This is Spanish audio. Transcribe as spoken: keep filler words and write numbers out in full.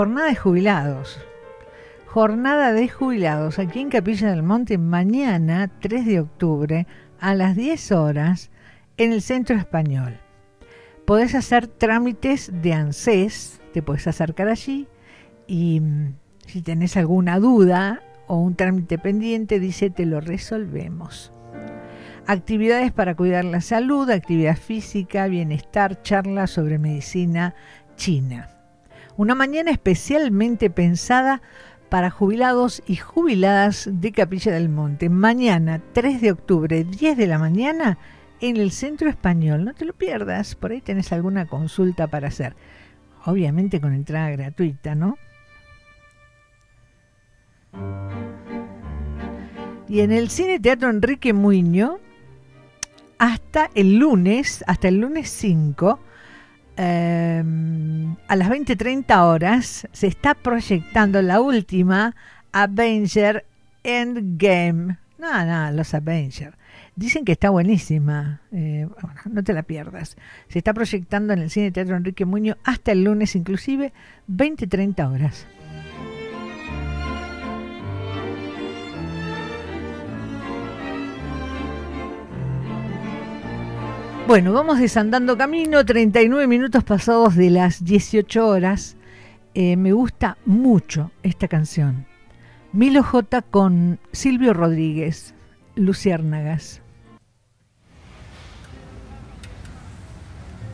Jornada de jubilados. Jornada de jubilados aquí en Capilla del Monte mañana tres de octubre a las diez horas en el Centro Español. Podés hacer trámites de ANSES, te podés acercar allí y si tenés alguna duda o un trámite pendiente, dice te lo resolvemos. Actividades para cuidar la salud, actividad física, bienestar, charlas sobre medicina china. Una mañana especialmente pensada para jubilados y jubiladas de Capilla del Monte. Mañana, tres de octubre, diez de la mañana, en el Centro Español. No te lo pierdas, por ahí tenés alguna consulta para hacer. Obviamente con entrada gratuita, ¿no? Y en el Cine Teatro Enrique Muiño, hasta el lunes, hasta el lunes cinco, eh, a las veinte treinta horas, se está proyectando la última Avenger Endgame. No, no, los Avengers. Dicen que está buenísima. Eh, bueno, no te la pierdas. Se está proyectando en el Cine Teatro Enrique Muiño hasta el lunes, inclusive, veinte treinta horas. Bueno, vamos desandando camino, treinta y nueve minutos pasados de las dieciocho horas. Eh, me gusta mucho esta canción. Milo J con Silvio Rodríguez, Luciérnagas.